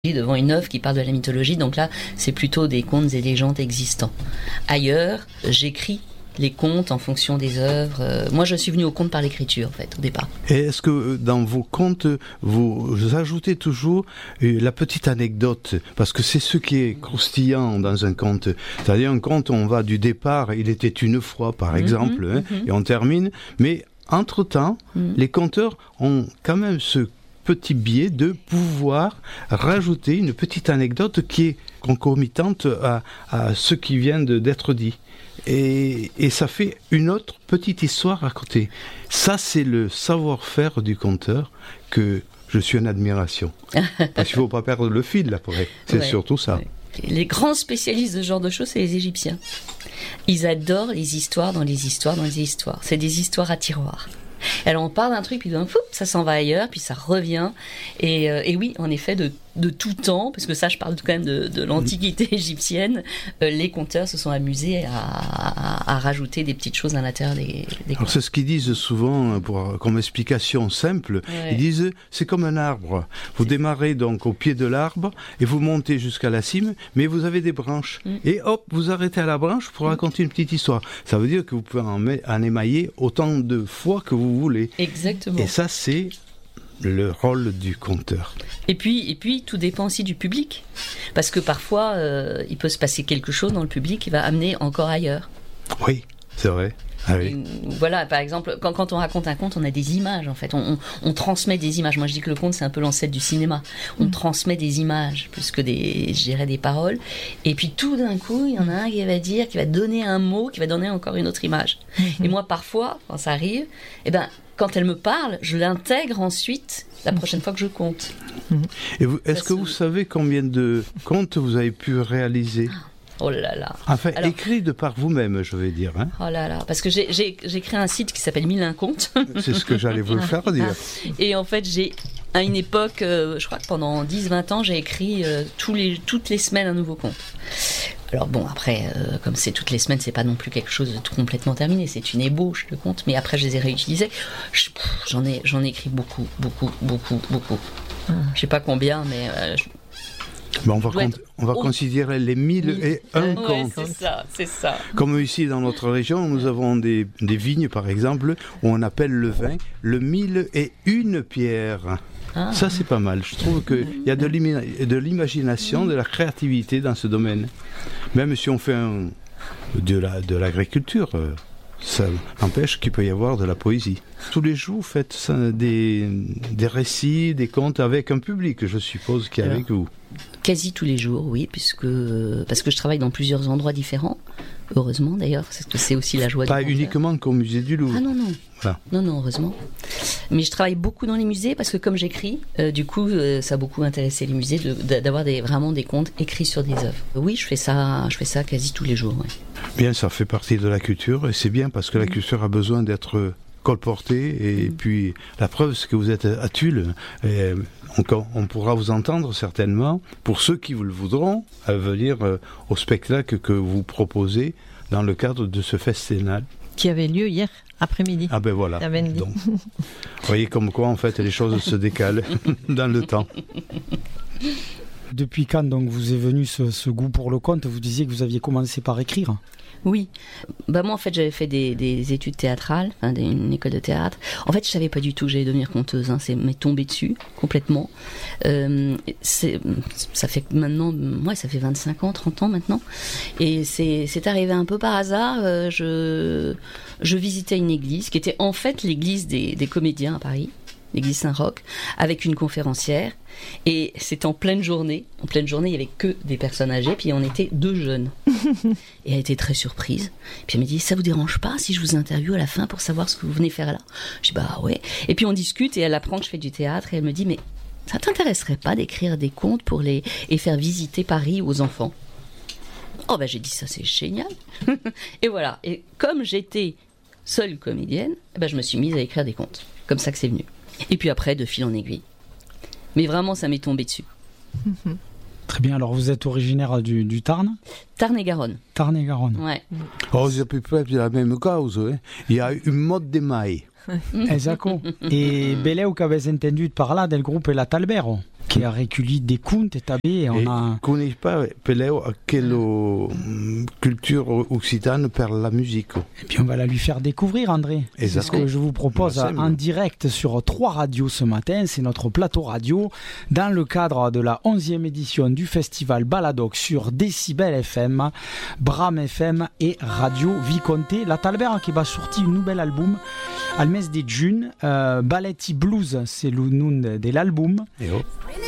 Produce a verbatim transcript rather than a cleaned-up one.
devant une œuvre qui parle de la mythologie, donc là c'est plutôt des contes et légendes existants. Ailleurs, j'écris les contes en fonction des œuvres. Euh, moi je suis venue au conte par l'écriture en fait au départ. Et est-ce que dans vos contes vous ajoutez toujours la petite anecdote, parce que c'est ce qui est croustillant dans un conte, c'est-à-dire un conte on va du départ, il était une fois par exemple, mmh, hein, mmh. et on termine, mais entre-temps mmh. les conteurs ont quand même ce petit biais de pouvoir rajouter une petite anecdote qui est concomitante à, à ce qui vient de, d'être dit. Et, et ça fait une autre petite histoire à côté. Ça, c'est le savoir-faire du conteur que je suis en admiration. Parce qu'il ne faut pas perdre le fil après. C'est ouais, surtout ça. Ouais. Les grands spécialistes de ce genre de choses, c'est les Égyptiens. Ils adorent les histoires dans les histoires dans les histoires. C'est des histoires à tiroir. Alors on parle d'un truc, puis d'un fou, ça s'en va ailleurs, puis ça revient. Et, euh, et oui, en effet, de, de tout temps, parce que ça, je parle quand même de, de l'Antiquité égyptienne, euh, les conteurs se sont amusés à, à, à rajouter des petites choses à l'intérieur des, des contes. C'est ce qu'ils disent souvent, pour, comme explication simple. Ouais. Ils disent, c'est comme un arbre. Vous c'est... démarrez donc au pied de l'arbre, et vous montez jusqu'à la cime, mais vous avez des branches. Mm. Et hop, vous arrêtez à la branche pour raconter une petite histoire. Ça veut dire que vous pouvez en, en émailler autant de fois que vous voulez. Exactement. Et ça, c'est le rôle du conteur. Et puis, et puis, tout dépend aussi du public. Parce que parfois, euh, il peut se passer quelque chose dans le public qui va amener encore ailleurs. Oui, c'est vrai. Ah oui. Voilà, par exemple, quand, quand on raconte un conte, on a des images, en fait. On, on, on transmet des images. Moi, je dis que le conte, c'est un peu l'ancêtre du cinéma. On mmh. transmet des images, plus que des, je dirais, des paroles. Et puis, tout d'un coup, il y en a un qui va dire, qui va donner un mot, qui va donner encore une autre image. Mmh. Et moi, parfois, quand ça arrive, eh ben, quand elle me parle, je l'intègre ensuite la prochaine fois que je compte. Et vous, est-ce que vous savez combien de contes vous avez pu réaliser ? Oh là là. Enfin, alors, écrit de par vous-même, je vais dire. Hein. Oh là là, parce que j'ai, j'ai, j'ai créé un site qui s'appelle Mille un contes. C'est ce que j'allais vous le faire dire. Et en fait, j'ai, à une époque, euh, je crois que pendant dix vingt ans, j'ai écrit euh, tous les, toutes les semaines un nouveau conte. Alors bon, après, euh, comme c'est toutes les semaines, c'est pas non plus quelque chose de tout complètement terminé, c'est une ébauche de contes, mais après je les ai réutilisés. Je, pff, j'en ai, j'en ai écrit beaucoup, beaucoup, beaucoup, beaucoup. Hum. Je sais pas combien, mais... Euh, je... Ben on va, con- on va oh. considérer les mille et un ouais, contes. C'est ça, c'est ça. Comme ici dans notre région, nous avons des, des vignes, par exemple, où on appelle le vin le mille et une pierres. Ah. Ça, c'est pas mal. Je trouve qu'il y a de, l'ima- de l'imagination, de la créativité dans ce domaine. Même si on fait un, de, la, de l'agriculture, ça n'empêche qu'il peut y avoir de la poésie. Tous les jours, vous faites ça, des, des récits, des contes avec un public, je suppose, qui est Alors, avec vous. Quasi tous les jours, oui, puisque, parce que je travaille dans plusieurs endroits différents. Heureusement d'ailleurs, parce que c'est aussi la joie Pas du conteur. uniquement qu'au musée du Louvre. Ah non, non. Voilà. Non, non, heureusement. Mais je travaille beaucoup dans les musées parce que comme j'écris, euh, du coup, euh, ça a beaucoup intéressé les musées de, de, d'avoir des, vraiment des contes écrits sur des œuvres. Oui, je fais ça, je fais ça quasi tous les jours. Ouais. Bien, ça fait partie de la culture et c'est bien parce que la culture a besoin d'être colportée et mmh. puis la preuve, c'est que vous êtes à Tulle. Et on, on pourra vous entendre certainement, pour ceux qui vous le voudront, à venir euh, au spectacle que vous proposez dans le cadre de ce festival. Qui avait lieu hier après-midi. Ah ben voilà. Donc, vous voyez comme quoi en fait les choses se décalent dans le temps. Depuis quand donc vous est venu ce, ce goût pour le conte ? Vous disiez que vous aviez commencé par écrire. Oui, bah moi en fait j'avais fait des, des études théâtrales, enfin, des, une école de théâtre. En fait je savais pas du tout que j'allais devenir conteuse, hein. C'est m'est tombé dessus complètement. Euh, c'est, ça fait maintenant, ouais, ça fait vingt-cinq ans, trente ans maintenant, et c'est, c'est arrivé un peu par hasard. Euh, je, je visitais une église qui était en fait l'église des, des comédiens à Paris, l'église Saint-Roch, avec une conférencière. Et c'était en pleine journée. En pleine journée, il n'y avait que des personnes âgées, puis on était deux jeunes. Et elle était très surprise. Puis elle m'a dit, ça vous dérange pas si je vous interviewe à la fin pour savoir ce que vous venez faire là ? Je dis, bah ouais. Et puis on discute et elle apprend que je fais du théâtre et elle me dit, mais ça t'intéresserait pas d'écrire des contes pour les et faire visiter Paris aux enfants ? Oh bah j'ai dit, ça c'est génial. Et voilà. Et comme j'étais seule comédienne, bah, je me suis mise à écrire des contes. Comme ça que c'est venu. Et puis après, de fil en aiguille. Mais vraiment, ça m'est tombé dessus. Mmh. Très bien. Alors, vous êtes originaire du, du Tarn ? Tarn-et-Garonne. Tarn-et-Garonne. Ouais. Oh, c'est à peu près la même cause. Hein. Il y a une mode des mailles. Esatto. Et beleu que avez entendu parler del groupe La Talbero. che reculi des contes et tabé. On a... Connais pas Peleo quelle culture occitane per la musique. Et puis on va la lui faire découvrir, André. Exactement. C'est ce que je vous propose bah, en direct sur trois radios ce matin. C'est notre plateau radio dans le cadre de la onzième édition du festival Baladoc sur Décibel F M, Bram F M et Radio Viconté. La Talbert qui va sortir un nouvel album al mes de juin. Euh, Balletti Blues, c'est le nom de l'album. Et oh.